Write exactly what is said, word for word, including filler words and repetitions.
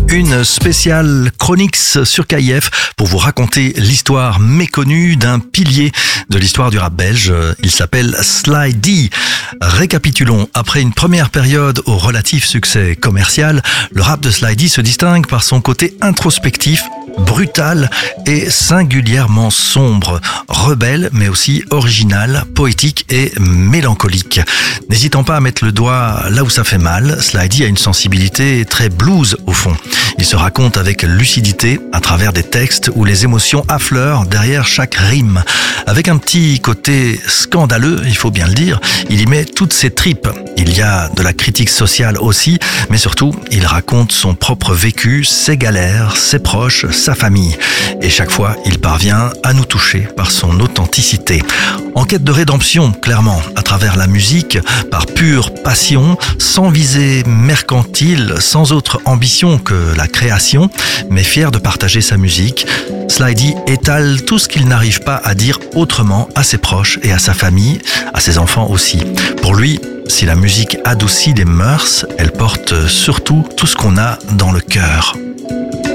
Une spéciale Chronix sur K I F pour vous raconter l'histoire méconnue d'un pilier de l'histoire du rap belge. Il s'appelle Sly D. Récapitulons. Après une première période au relatif succès commercial, le rap de Sly D se distingue par son côté introspectif, brutal et singulièrement sombre, rebelle mais aussi original, poétique et mélancolique. N'hésitant pas à mettre le doigt là où ça fait mal, Sly D a une sensibilité très blues au fond. Il se raconte avec lucidité à travers des textes où les émotions affleurent derrière chaque rime. Avec un petit côté scandaleux, il faut bien le dire, il y met toutes ses tripes. Il y a de la critique sociale aussi, mais surtout, il raconte son propre vécu, ses galères, ses proches, sa famille. Et chaque fois, il parvient à nous toucher par son authenticité. En quête de rédemption, clairement, à travers la musique, par pure passion, sans visée mercantile, sans autre ambition que la création, mais fier de partager sa musique, Sly D étale tout ce qu'il n'arrive pas à dire autrement à ses proches et à sa famille, à ses enfants aussi. Pour lui, si la musique adoucit les mœurs, elle porte surtout tout ce qu'on a dans le cœur.